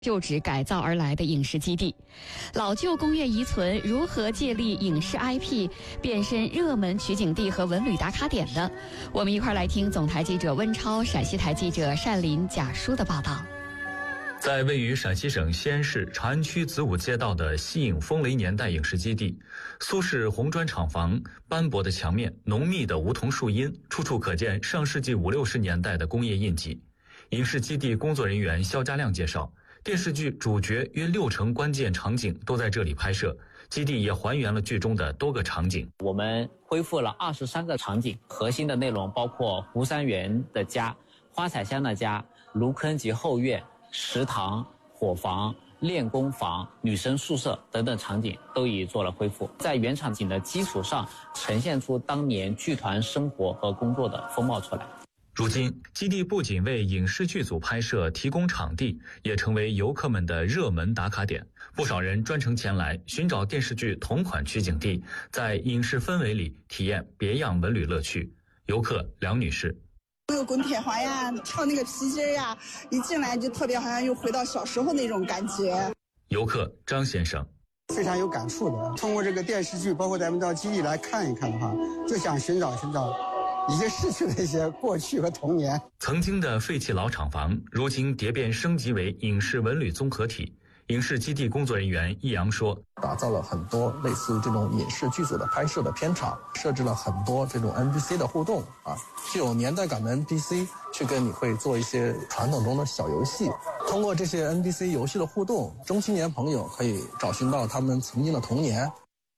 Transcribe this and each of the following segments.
旧址改造而来的影视基地，老旧工业遗存如何借力影视 IP 变身热门取景地和文旅打卡点的？我们一块来听总台记者温超、陕西台记者单林、贾舒的报道。 在位于陕西省西安市长安区子午街道的西影风雷年代影视基地，苏式红砖厂房、斑驳的墙面、浓密的梧桐树荫，处处可见上世纪50、60年代的工业印记。影视基地工作人员肖家亮介绍，电视剧主角约60%关键场景都在这里拍摄，基地也还原了剧中的多个场景。 我们恢复了23个场景，核心的内容包括湖山园的家、花彩香的家、芦坑及后院、食堂、伙房、练功房、女生宿舍等等场景都已做了恢复，在原场景的基础上呈现出当年剧团生活和工作的风貌出来。 如今，基地不仅为影视剧组拍摄提供场地，也成为游客们的热门打卡点。不少人专程前来寻找电视剧同款取景地，在影视氛围里体验别样文旅乐趣。游客梁女士： 那个滚铁环呀，跳那个皮筋呀，一进来就特别好像又回到小时候那种感觉。 游客张先生： 非常有感触的。通过这个电视剧，包括咱们到基地来看一看的话，就想寻找已经逝去的一些过去和童年。 曾经的废弃老厂房，如今蝶变升级为影视文旅综合体。影视基地工作人员易阳说， 打造了很多类似于这种影视剧组的拍摄的片场，设置了很多这种 NPC 的互动具有年代感的 NPC 去跟你会做一些传统中的小游戏。通过这些 NPC 游戏的互动，中青年朋友可以找寻到他们曾经的童年。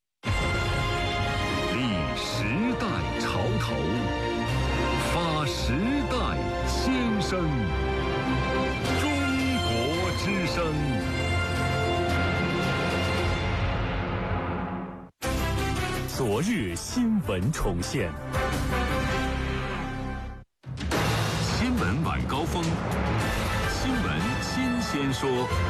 历时代潮头，发时代先声，中国之声。昨日新闻重现，新闻晚高峰，新闻新鲜说。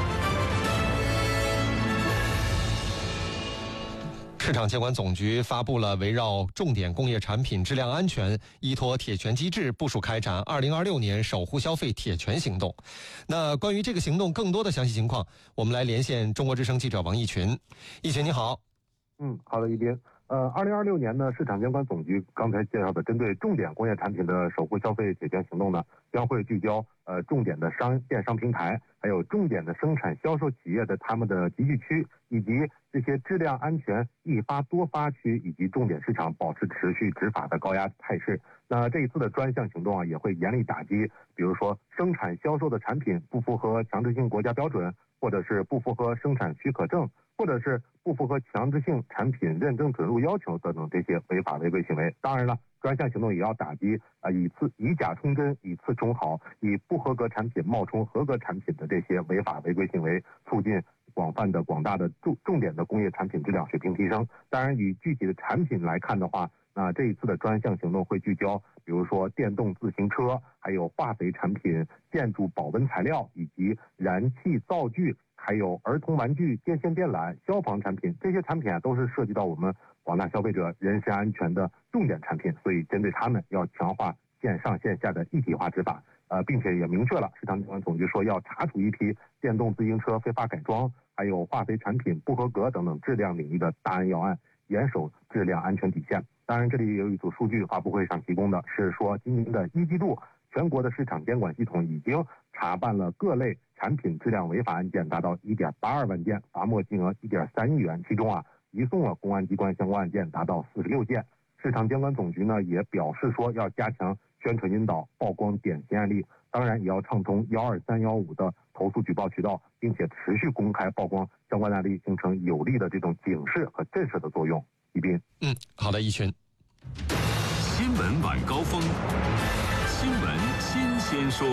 市场监管总局发布了围绕重点工业产品质量安全，依托铁拳机制部署开展2026年守护消费铁拳行动。那关于这个行动更多的详细情况，我们来连线中国之声记者王毅群。毅群你好。 好的，一斌。2026年呢，市场监管总局刚才介绍的针对重点工业产品的守护消费铁拳行动呢，将会聚焦重点的电商平台，还有重点的生产销售企业的他们的集聚区，以及这些质量安全易发多发区以及重点市场保持持续执法的高压态势。那这一次的专项行动也会严厉打击，比如说生产销售的产品不符合强制性国家标准，或者是不符合生产许可证，或者是不符合强制性产品认证准入要求等等这些违法违规行为。当然了，专项行动也要打击以假充真、以次充好、以不合格产品冒充合格产品的这些违法违规行为，促进广大的重点的工业产品质量水平提升。当然，以具体的产品来看的话，那这一次的专项行动会聚焦，比如说电动自行车，还有化肥产品、建筑保温材料，以及燃气灶具，还有儿童玩具、电线电缆、消防产品。这些产品都是涉及到我们广大消费者人身安全的重点产品，所以针对他们要强化线上线下的一体化执法。并且也明确了市场监管总局说要查处一批电动自行车非法改装，还有化肥产品不合格等等质量领域的大案要案，严守质量安全底线。当然，这里有一组数据发布会上提供的是说，今年的1季度，全国的市场监管系统已经查办了各类产品质量违法案件达到1.82万件，罚没金额1.3亿元，其中移送了公安机关相关案件达到46件。市场监管总局呢也表示说要加强宣传引导，曝光典型案例，当然也要畅通12315的投诉举报渠道，并且持续公开曝光相关案例，形成有力的这种警示和震慑的作用。一斌， 好的，一群。 新闻晚高峰，新闻新鲜说。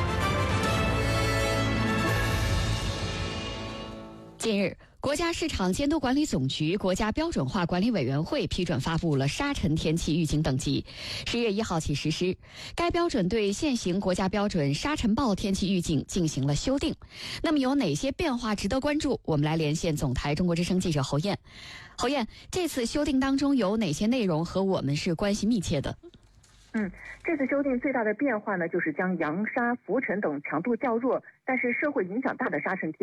近日，国家市场监督管理总局、国家标准化管理委员会批准发布了沙尘天气预警等级，10月1号起实施。该标准对现行国家标准沙尘暴天气预警进行了修订。那么有哪些变化值得关注？我们来连线总台中国之声记者侯燕。侯燕，这次修订当中有哪些内容和我们是关系密切的？ 这次修订最大的变化呢，就是将扬沙、浮尘等强度较弱，但是社会影响大的沙尘天